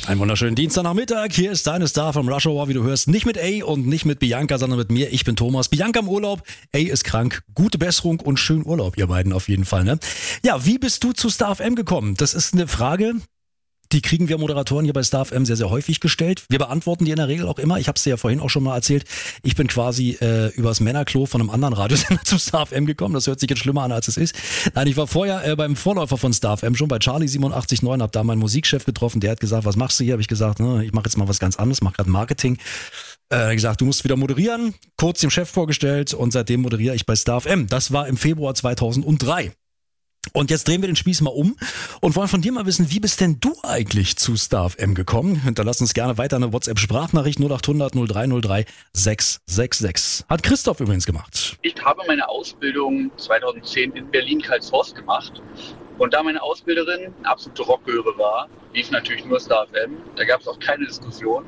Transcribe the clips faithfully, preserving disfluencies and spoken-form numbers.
Einen wunderschönen Dienstagnachmittag. Hier ist deine Star vom Rush Hour, wie du hörst. Nicht mit A und nicht mit Bianca, sondern mit mir. Ich bin Thomas. Bianca im Urlaub, A ist krank. Gute Besserung und schönen Urlaub, ihr beiden auf jeden Fall. Ne? Ja, wie bist du zu Star F M gekommen? Das ist eine Frage, die kriegen wir Moderatoren hier bei Star F M sehr, sehr häufig gestellt. Wir beantworten die in der Regel auch immer. Ich habe es dir ja vorhin auch schon mal erzählt. Ich bin quasi äh, übers Männerklo von einem anderen Radiosender zu Star F M gekommen. Das hört sich jetzt schlimmer an, als es ist. Nein, ich war vorher äh, beim Vorläufer von Star F M schon bei Charlie siebenundachtzig Komma neun, habe da meinen Musikchef getroffen. Der hat gesagt, was machst du hier? Habe ich gesagt, ne, ich mache jetzt mal was ganz anderes, mache gerade Marketing. Er äh, hat gesagt, du musst wieder moderieren. Kurz dem Chef vorgestellt und seitdem moderiere ich bei Star F M. Das war im Februar zweitausenddrei. Und jetzt drehen wir den Spieß mal um und wollen von dir mal wissen, wie bist denn du eigentlich zu Star F M gekommen? Hinterlass uns gerne weiter eine WhatsApp-Sprachnachricht null achthundert null drei null drei sechs sechs sechs. Hat Christoph übrigens gemacht. Ich habe meine Ausbildung zweitausendzehn in Berlin-Karlshorst gemacht. Und da meine Ausbilderin eine absolute Rockgöre war, lief natürlich nur Star F M. Da gab es auch keine Diskussion.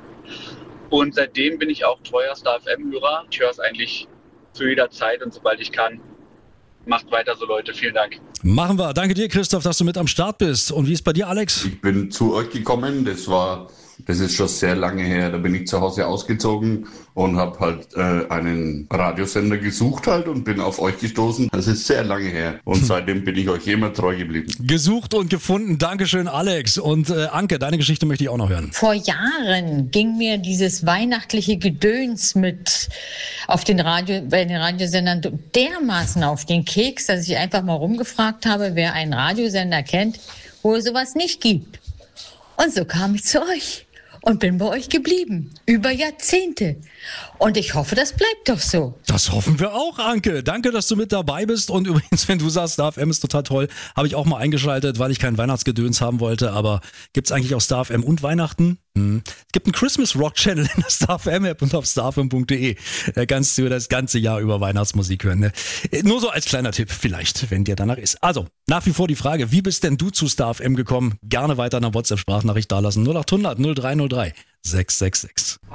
Und seitdem bin ich auch treuer Star F M-Hörer. Ich höre es eigentlich zu jeder Zeit und sobald ich kann. Macht weiter so, Leute. Vielen Dank. Machen wir. Danke dir, Christoph, dass du mit am Start bist. Und wie ist bei dir, Alex? Ich bin zu euch gekommen. Das war, das ist schon sehr lange her. Da bin ich zu Hause ausgezogen und habe halt äh, einen Radiosender gesucht halt und bin auf euch gestoßen. Das ist sehr lange her. Und seitdem bin ich euch immer treu geblieben. Gesucht und gefunden. Dankeschön, Alex. Und äh, Anke, deine Geschichte möchte ich auch noch hören. Vor Jahren ging mir dieses weihnachtliche Gedöns mit auf den Radio, bei den Radiosendern dermaßen auf den Keks, dass ich einfach mal rumgefragt habe, wer einen Radiosender kennt, wo es sowas nicht gibt. Und so kam ich zu euch und bin bei euch geblieben. Über Jahrzehnte. Und ich hoffe, das bleibt doch so. Das hoffen wir auch, Anke. Danke, dass du mit dabei bist. Und übrigens, wenn du sagst, Star F M ist total toll, habe ich auch mal eingeschaltet, weil ich kein Weihnachtsgedöns haben wollte. Aber gibt es eigentlich auch Star F M und Weihnachten? Hm. Es gibt einen Christmas Rock Channel in der Star F M App und auf starfm punkt de. Da kannst du das ganze Jahr über Weihnachtsmusik hören. Ne? Nur so als kleiner Tipp vielleicht, wenn dir danach ist. Also, nach wie vor die Frage, wie bist denn du zu Star F M gekommen? Gerne weiter eine WhatsApp-Sprachnachricht dalassen. null achthundert null drei null drei sechs sechs sechs.